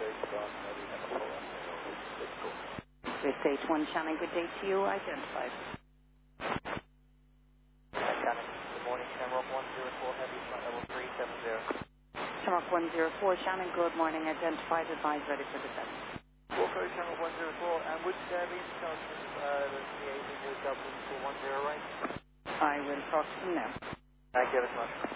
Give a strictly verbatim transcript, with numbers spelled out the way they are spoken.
With stage one, Shannon, good day to you. Identified. Shannon, good morning. Shamrock one zero four Heavy, flight level three seven zero. Shamrock one zero four, Shannon, good morning. Identified, advised, ready for descent. Walker, Shamrock one zero four, and would there be chance of uh, the liaison with Dublin four one zero right? I will talk to them now. Thank you very much.